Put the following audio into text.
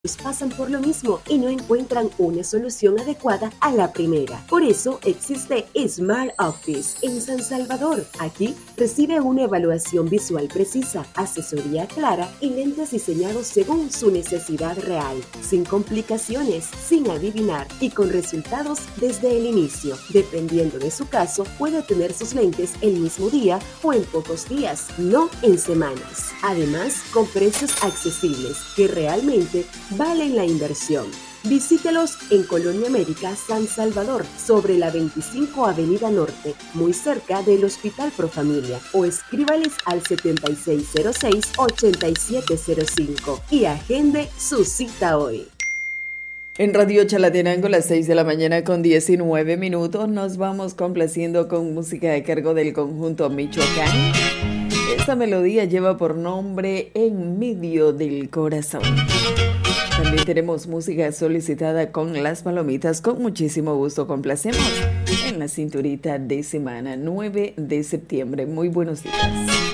pasan por lo mismo y no encuentran una solución adecuada a la primera. Por eso existe Smart Office en San Salvador. Aquí recibe una evaluación visual precisa, asesoría clara y lentes diseñados según su necesidad real, sin complicaciones, sin adivinar y con resultados desde el inicio. Dependiendo de su caso, puede tener sus lentes el mismo día o en pocos días, no en semanas. Además, con precios accesibles que realmente valen la inversión. Visítelos en Colonia América, San Salvador, sobre la 25 Avenida Norte, muy cerca del Hospital Profamilia, o escríbales al 7606-8705 y agende su cita hoy. En Radio Chalatenango, las 6 de la mañana con 19 minutos, nos vamos complaciendo con música a cargo del conjunto Michoacán. Esta melodía lleva por nombre En Medio del Corazón. También tenemos música solicitada con Las Palomitas. Con muchísimo gusto complacemos en la cinturita de semana 9 de septiembre. Muy buenos días.